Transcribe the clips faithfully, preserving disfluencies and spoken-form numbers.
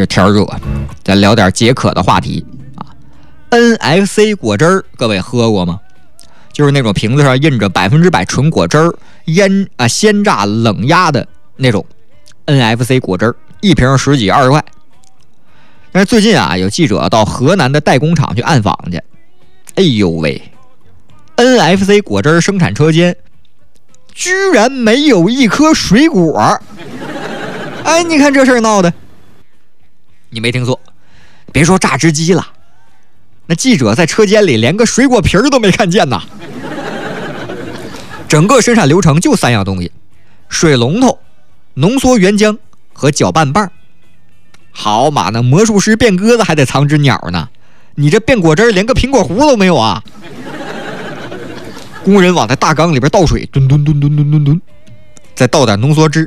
这天热，咱聊点解渴的话题啊。N F C 果汁儿，各位喝过吗？就是那种瓶子上印着百分之百纯果汁儿、腌啊鲜榨冷压的那种 N F C 果汁儿，一瓶十几二十块。但是最近啊，有记者到河南的代工厂去暗访去，哎呦喂 ，N F C 果汁生产车间居然没有一颗水果！哎，你看这事儿闹的，你没听错，别说榨汁机了，那记者在车间里连个水果皮儿都没看见呐。整个生产流程就三样东西：水龙头、浓缩原浆和搅拌棒。好嘛，那魔术师变鸽子还得藏只鸟呢，你这变果汁连个苹果核都没有啊！工人往在大缸里边倒水，吨吨吨吨吨吨吨，再倒点浓缩汁，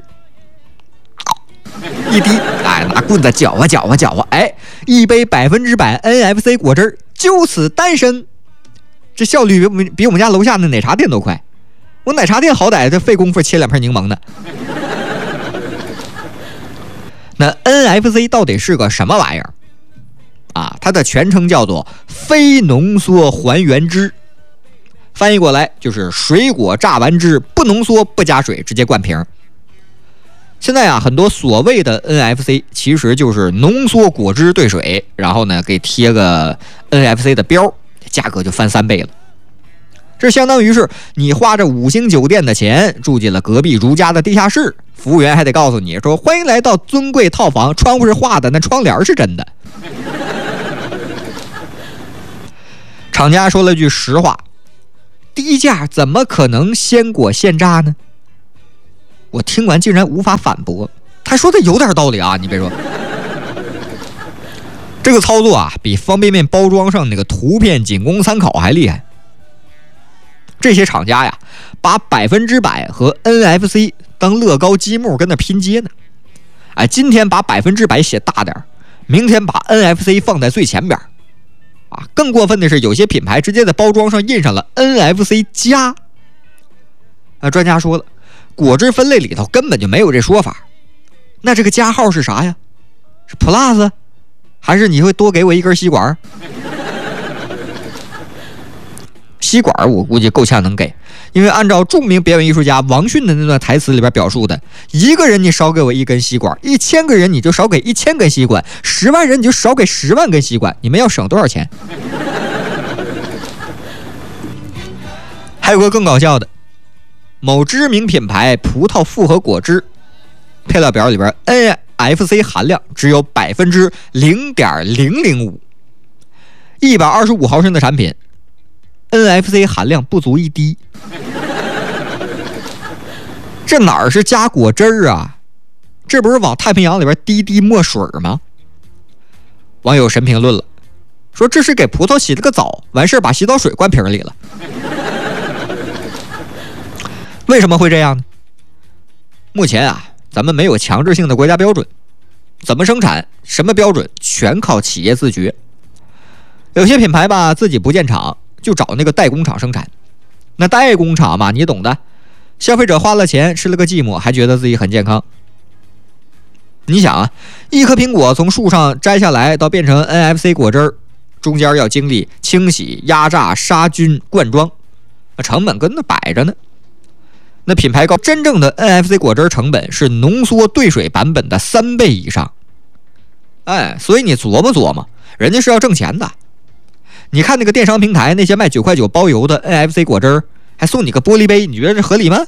一滴，哎，拿棍子搅和搅和搅和，哎，一杯百分之百 N F C 果汁就此诞生。这效率比我们比我们家楼下的奶茶店都快。我奶茶店好歹这费功夫切两片柠檬呢。那 N F C 到底是个什么玩意儿啊？它的全称叫做非浓缩还原汁，翻译过来就是水果榨完汁不浓缩不加水直接灌瓶。现在啊，很多所谓的 N F C 其实就是浓缩果汁兑水，然后呢给贴个 N F C 的标，价格就翻三倍了。这相当于是你花着五星酒店的钱住进了隔壁如家的地下室，服务员还得告诉你说欢迎来到尊贵套房，窗户是画的，那窗帘是真的。厂家说了句实话，低价怎么可能鲜果现榨呢？我听完竟然无法反驳，他说的有点道理啊，你别说。这个操作啊，比方便面包装上那个图片仅供参考还厉害。这些厂家呀，把百分之百和 N F C 当乐高积木跟那拼接呢。哎，今天把百分之百写大点，明天把 N F C 放在最前边。啊，更过分的是，有些品牌直接在包装上印上了 N F C 加。啊，专家说了，果汁分类里头根本就没有这说法。那这个加号是啥呀？是 Plus， 还是你会多给我一根吸管？吸管我估计够呛能给，因为按照著名表演艺术家王迅的那段台词里边表述的，一个人你少给我一根吸管，一千个人你就少给一千根吸管，十万人你就少给十万根吸管，你们要省多少钱？还有个更搞笑的，某知名品牌葡萄复合果汁配料表里边 N F C 含量只有百分之零点零零五，一百二十五毫升的产品。N F C 含量不足一滴，这哪儿是加果汁儿啊？这不是往太平洋里边滴滴墨水吗？网友神评论了，说这是给葡萄洗了个澡，完事把洗澡水灌瓶里了。为什么会这样呢？目前啊，咱们没有强制性的国家标准，怎么生产、什么标准，全靠企业自觉。有些品牌吧，自己不建厂。就找那个代工厂生产，那代工厂嘛，你懂的，消费者花了钱吃了个寂寞，还觉得自己很健康。你想啊，一颗苹果从树上摘下来到变成 N F C 果汁，中间要经历清洗、压榨、杀菌、灌装，那成本跟那摆着呢。那品牌高，真正的 N F C 果汁成本是浓缩兑水版本的三倍以上。哎，所以你琢磨琢磨，人家是要挣钱的。你看那个电商平台，那些卖九块九包邮的 N F C 果汁还送你个玻璃杯，你觉得这合理吗？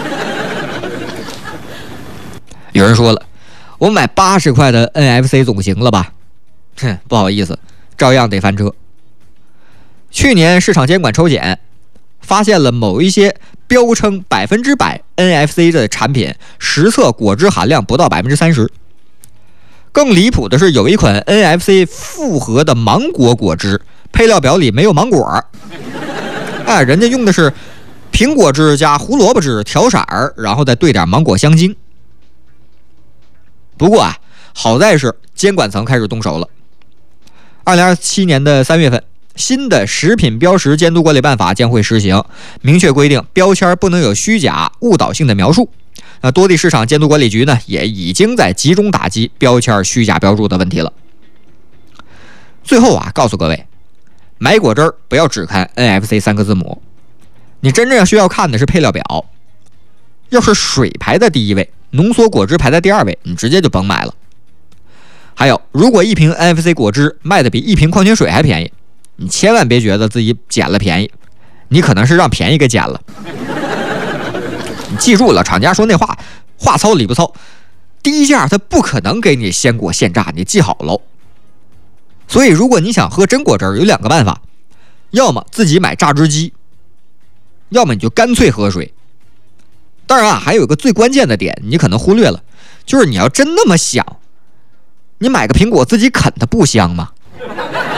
有人说了，我买八十块的 N F C 总行了吧？哼，不好意思，照样得翻车。去年市场监管抽检，发现了某一些标称百分之百 N F C 的产品，实测果汁含量不到百分之三十。更离谱的是，有一款 N F C 复合的芒果果汁，配料表里没有芒果，哎，人家用的是苹果汁加胡萝卜汁调色儿，然后再兑点芒果香精。不过啊，好在是监管层开始动手了。二零二七年的三月份，新的食品标识监督管理办法将会实行，明确规定标签不能有虚假、误导性的描述， 那多地市场监督管理局呢，也已经在集中打击标签虚假标注的问题了。最后啊，告诉各位，买果汁不要只看 N F C 三个字母，你真正需要看的是配料表。要是水排在第一位，浓缩果汁排在第二位，你直接就甭买了。还有，如果一瓶 N F C 果汁卖的比一瓶矿泉水还便宜，你千万别觉得自己捡了便宜，你可能是让便宜给捡了。你记住了，厂家说那话，话糙理不糙，低价他不可能给你鲜果现榨，你记好喽。所以，如果你想喝真果汁，有两个办法，要么自己买榨汁机，要么你就干脆喝水。当然啊，还有一个最关键的点，你可能忽略了，就是你要真那么想，你买个苹果自己啃它不香吗？